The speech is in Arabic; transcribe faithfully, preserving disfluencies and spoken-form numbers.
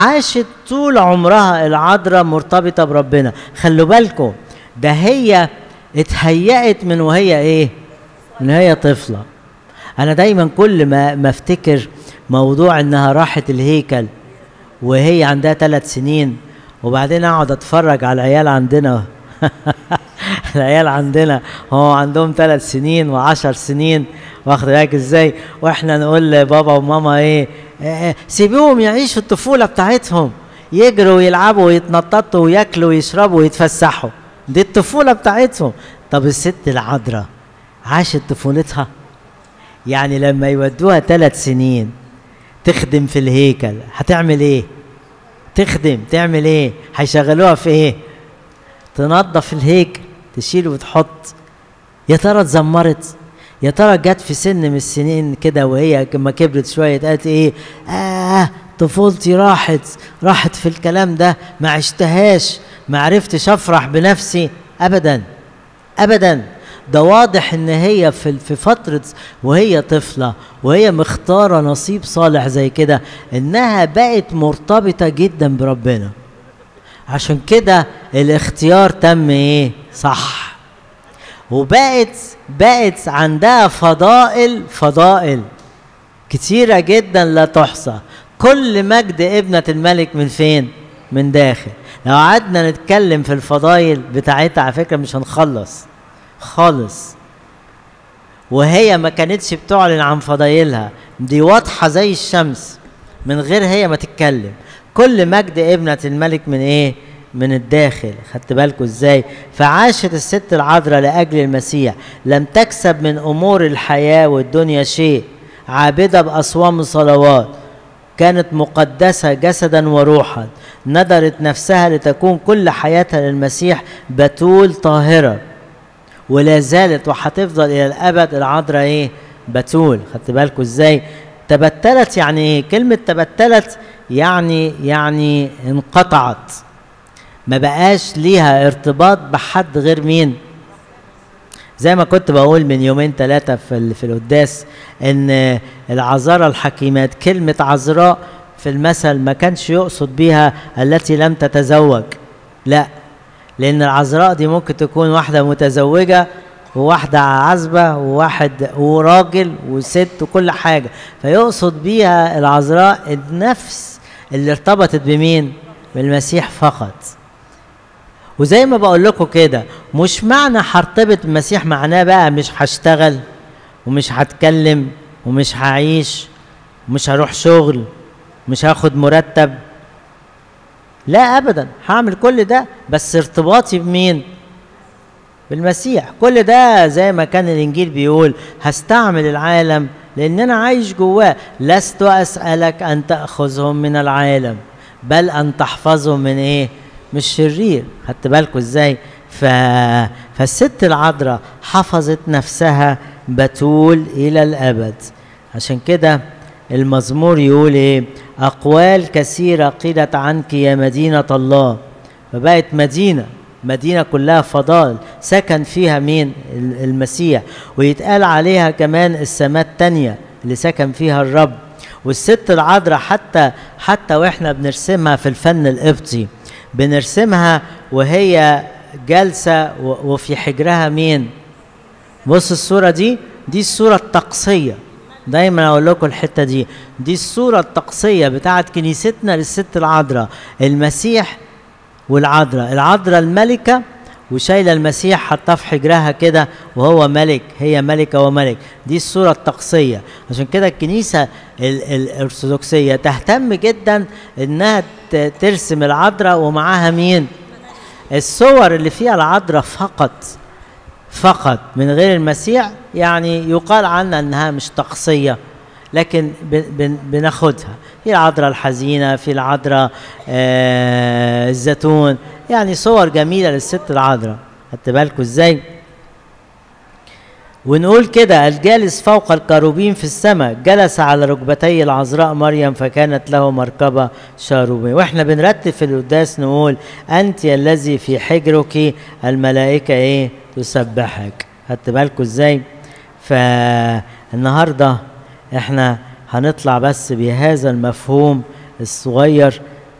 عاشت طول عمرها العذراء مرتبطة بربنا. خلوا بالكم ده هي اتهيأت من وهي ايه؟ من هي طفلة. انا دايما كل ما ما افتكر موضوع انها راحت الهيكل وهي عندها ثلاث سنين، وبعدين اقعد اتفرج على العيال عندنا العيال عندنا هو عندهم ثلاث سنين وعشر سنين، واخد بالك ازاي؟ واحنا نقول لبابا وماما ايه؟ آه سيبوهم يعيشوا الطفوله بتاعتهم، يجروا ويلعبوا ويتنططوا وياكلوا ويشربوا ويتفسحوا، دي الطفوله بتاعتهم. طب الست العذراء عاشت طفولتها؟ يعني لما يودوها ثلاث سنين تخدم في الهيكل هتعمل ايه؟ تخدم تعمل ايه؟ هيشغلوها في ايه؟ تنظف الهيكل، تشيل وتحط. يا ترى اتذمرت؟ يا ترى جت في سن من السنين كده وهي لما كبرت شويه قالت ايه؟ اه طفولتي راحت راحت في الكلام ده، ما عشتهاش، ما عرفتش افرح بنفسي. ابدا ابدا، ده واضح ان هي في في فتره وهي طفله وهي مختاره نصيب صالح زي كده، انها بقت مرتبطه جدا بربنا. عشان كده الاختيار تم ايه؟ صح. وبقت بقت عندها فضائل فضائل كتيره جدا لا تحصى. كل مجد ابنه الملك من فين؟ من داخل. لو قعدنا نتكلم في الفضائل بتاعتها على فكره مش هنخلص خالص. وهي ما كانتش بتعلن عن فضايلها، دي واضحه زي الشمس من غير هي ما تتكلم. كل مجد ابنة الملك من ايه؟ من الداخل. خدت بالكم ازاي؟ فعاشت الست العذراء لاجل المسيح، لم تكسب من امور الحياه والدنيا شيء، عابده باصوام صلوات، كانت مقدسه جسدا وروحا، نذرت نفسها لتكون كل حياتها للمسيح بتول طاهره، ولا زالت وهتفضل الى الابد العذراء ايه؟ بتول. خدت بالكم ازاي؟ تبتلت يعني ايه؟ كلمه تبتلت يعني يعني انقطعت، ما بقاش ليها ارتباط بحد غير مين؟ زي ما كنت بقول من يومين ثلاثه في في القداس ان العذراء الحكيمات، كلمه عذراء في المثل ما كانش يقصد بيها التي لم تتزوج، لا، لان العذراء دي ممكن تكون واحده متزوجه وواحده عازبه وواحد وراجل وست وكل حاجه، فيقصد بيها العذراء النفس اللي ارتبطت بمين؟ بالمسيح فقط. وزي ما بقول لكم كده، مش معنى هرتبط بالمسيح معناه بقى مش هشتغل ومش هتكلم ومش هعيش ومش هروح شغل مش هاخد مرتب. لا ابدا، هعمل كل ده، بس ارتباطي بمين؟ بالمسيح. كل ده زي ما كان الانجيل بيقول هستعمل العالم لان انا عايش جواه. لست اسالك ان تاخذهم من العالم بل ان تحفظهم من ايه؟ من الشرير. خدت بالكم ازاي؟ ف... فالست العذراء حفظت نفسها بتول الى الابد. عشان كده المزمور يقول ايه؟ اقوال كثيره قيلت عنك يا مدينه الله. فبقت مدينه مدينه كلها فضائل سكن فيها مين؟ المسيح. ويتقال عليها كمان السماء الثانيه اللي سكن فيها الرب. والست العذراء حتى حتى واحنا بنرسمها في الفن القبطي بنرسمها وهي جالسه وفي حجرها مين؟ بص الصوره دي، دي الصوره الطقسيه. دايما اقول لكم الحته دي، دي الصوره الطقسيه بتاعت كنيستنا للست العذراء، المسيح والعذراء، العذراء الملكه وشايله المسيح حطاه في حجرها كده وهو ملك، هي ملكه وملك. دي الصوره الطقسيه. عشان كده الكنيسه الارثوذكسيه تهتم جدا انها ترسم العذراء ومعاها مين؟ الصور اللي فيها العذراء فقط فقط من غير المسيح، يعني يقال عنها انها مش طقسيه، لكن بن بناخدها. في العذراء الحزينه، في العذراء آه الزيتون، يعني صور جميله للست العذراء. خدت بالكم ازاي؟ ونقول كده الجالس فوق الكروبين في السماء جلس على ركبتي العذراء مريم فكانت له مركبه شاروبين. واحنا بنرتب في القداس نقول انت الذي في حجرك الملائكه ايه؟ تسبحك. خدت بالكم ازاي؟ فالنهارده احنا هنطلع بس بهذا المفهوم الصغير